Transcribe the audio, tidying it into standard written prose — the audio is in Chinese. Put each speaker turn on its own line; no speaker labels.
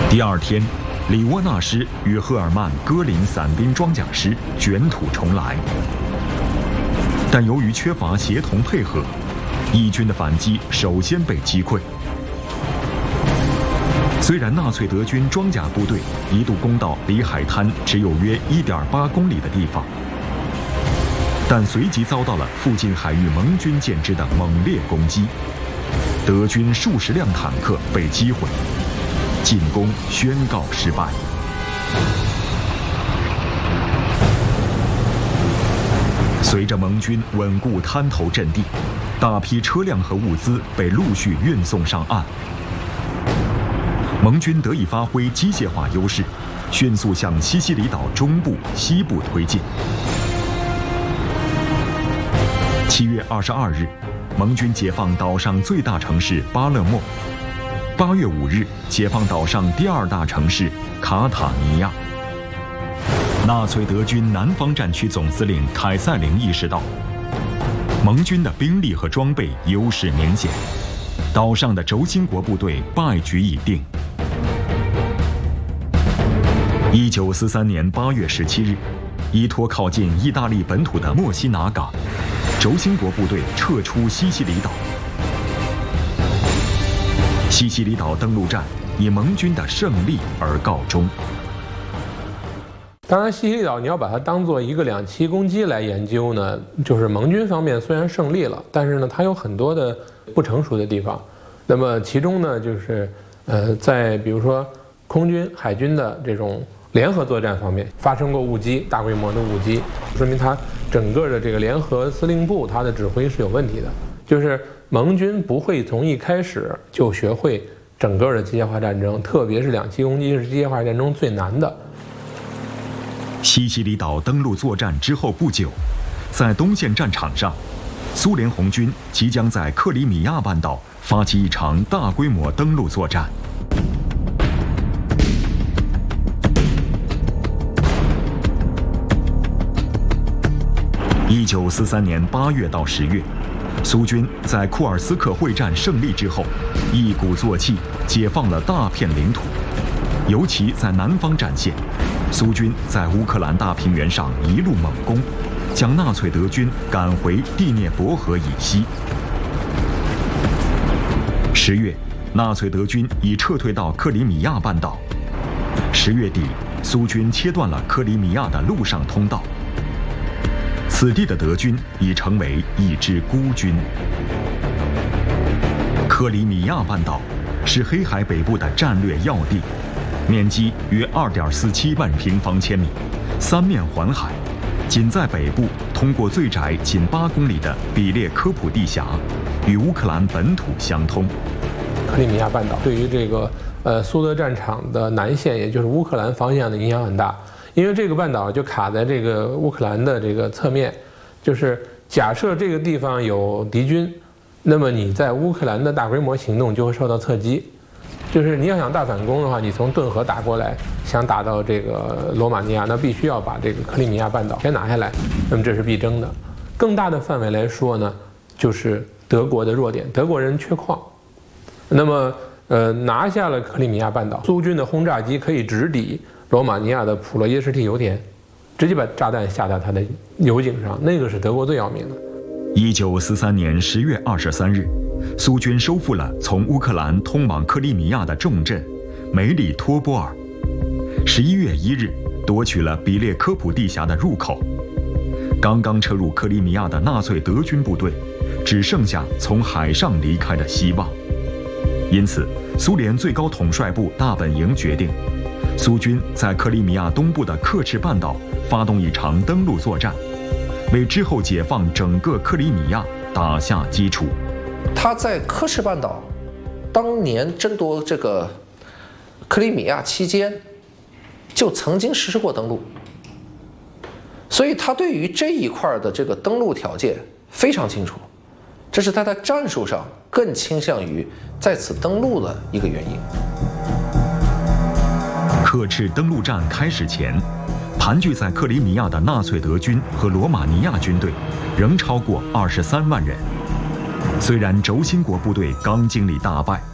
第二天，里沃纳师与赫尔曼·戈林伞兵装甲师卷土重来，但由于缺乏协同配合，义军的反击首先被击溃。虽然纳粹德军装甲部队一度攻到离海滩只有约1.8公里的地方，但随即遭到了附近海域盟军舰只的猛烈攻击，德军数十辆坦克被击毁，进攻宣告失败。随着盟军稳固滩头阵地，大批车辆和物资被陆续运送上岸。盟军得以发挥机械化优势，迅速向西西里岛中部、西部推进。7月22日，盟军解放岛上最大城市巴勒莫。8月5日，解放岛上第二大城市卡塔尼亚。纳粹德军南方战区总司令凯塞林意识到，盟军的兵力和装备优势明显，岛上的轴心国部队败局已定。1943年8月17日，依托靠近意大利本土的墨西拿港，轴心国部队撤出西西里岛。西西里岛登陆战以盟军的胜利而告终。
当然，西西里岛你要把它当做一个2栖攻击来研究呢，就是盟军方面虽然胜利了，但是呢，它有很多的不成熟的地方。那么其中呢，就是在比如说空军、海军的这种联合作战方面发生过误击，大规模的误击，说明它整个的这个联合司令部它的指挥是有问题的。就是盟军不会从一开始就学会整个的机械化战争，特别是2栖攻击是机械化战争最难的。
西西里岛登陆作战之后不久，在东线战场上，苏联红军即将在克里米亚半岛发起一场大规模登陆作战。1943年8月到10月，苏军在库尔斯克会战胜利之后，一鼓作气解放了大片领土，尤其在南方战线，苏军在乌克兰大平原上一路猛攻，将纳粹德军赶回第聂伯河以西。10月，纳粹德军已撤退到克里米亚半岛。10月底，苏军切断了克里米亚的陆上通道。此地的德军已成为一支孤军。克里米亚半岛是黑海北部的战略要地，面积约2.47万平方千米，三面环海。仅在北部，通过最窄仅8公里的比列科普地峡，与乌克兰本土相通。
克里米亚半岛对于这个苏德战场的南线，也就是乌克兰方向的影响很大。因为这个半岛就卡在这个乌克兰的这个侧面，就是假设这个地方有敌军，那么你在乌克兰的大规模行动就会受到侧击。就是你要想大反攻的话，你从顿河打过来，想打到这个罗马尼亚，那必须要把这个克里米亚半岛先拿下来，那么这是必争的。更大的范围来说呢，就是德国的弱点，德国人缺矿。那么拿下了克里米亚半岛，苏军的轰炸机可以直抵罗马尼亚的普罗耶什蒂油田，直接把炸弹下到它的油井上，那个是德国最要命的。
1943年10月23日，苏军收复了从乌克兰通往克里米亚的重镇梅里托波尔。11月1日，夺取了比列科普地峡的入口。刚刚撤入克里米亚的纳粹德军部队，只剩下从海上离开的希望。因此，苏联最高统帅部大本营决定，苏军在克里米亚东部的克赤半岛发动一场登陆作战，为之后解放整个克里米亚打下基础。
他在克赤半岛当年争夺这个克里米亚期间，就曾经实施过登陆，所以他对于这一块的这个登陆条件非常清楚，这是他在战术上更倾向于在此登陆的一个原因。
克赤登陆战开始前，盘踞在克里米亚的纳粹德军和罗马尼亚军队仍超过23万人。虽然轴心国部队刚经历大败，